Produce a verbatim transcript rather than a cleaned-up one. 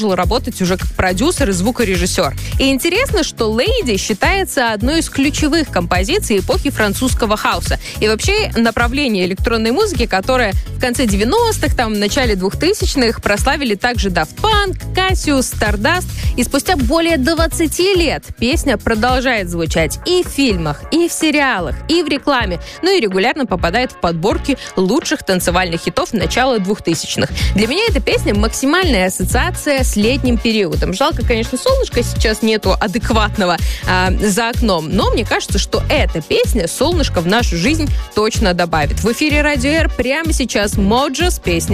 работать уже как продюсер и звукорежиссер. И интересно, что «Lady» считается одной из ключевых композиций эпохи французского хауса. И вообще направление электронной музыки, которое в конце девяностых, там, в начале двухтысячных прославили также Daft Punk, Cassius, Stardust. И спустя более двадцати лет песня продолжает звучать и в фильмах, и в сериалах, и в рекламе, ну и регулярно попадает в подборки лучших танцевальных хитов начала двухтысячных. Для меня эта песня максимальная ассоциация с летним периодом. Жалко, конечно, солнышка сейчас нету адекватного а, за окном, но мне кажется, что эта песня солнышко в нашу жизнь точно добавит. В эфире Радио Р прямо сейчас Моджо с песней